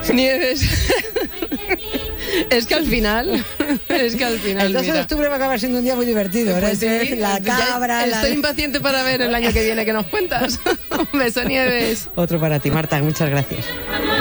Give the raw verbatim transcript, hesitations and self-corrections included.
Nieves. Es que al final, es que al final, El doce de mira. octubre va a acabar siendo un día muy divertido. Pues ¿verdad? sí, La ya cabra. la- Estoy impaciente para ver el año que viene que nos cuentas. Un beso, Nieves. Otro para ti, Marta. Muchas gracias.